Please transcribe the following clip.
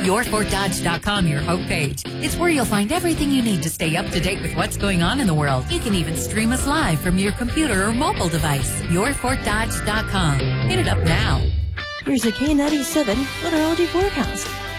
YourFortDodge.com, your homepage. It's where you'll find everything you need to stay up to date with what's going on in the world. You can even stream us live from your computer or mobile device. YourFortDodge.com. Hit it up now. Here's a K97 weatherology forecast.